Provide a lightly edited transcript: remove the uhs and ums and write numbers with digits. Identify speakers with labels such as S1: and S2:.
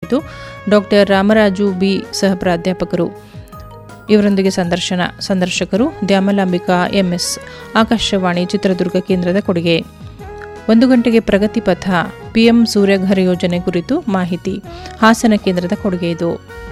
S1: ಕುರಿತು doctor Ramaraju B ಸಹ ಪ್ರಾಧ್ಯಾಪಕರು. ಇವರೊಂದಿಗೆ ಸಂದರ್ಶಕರು ದ್ಯಾಮಲಾಂಬಿಕಾ ಎಂಎಸ್. ಆಕಾಶವಾಣಿ ಚಿತ್ರದುರ್ಗ ಕೇಂದ್ರದ ಕೊಡುಗೆ. 1 ಗಂಟೆಗೆ ಪ್ರಗತಿ ಪಥ ಪಿಎಂ ಸೂರ್ಯಘರ್ ಯೋಜನೆ ಕುರಿತು ಮಾಹಿತಿ. ಹಾಸನ ಕೇಂದ್ರದ ಕೊಡುಗೆ ಇದು.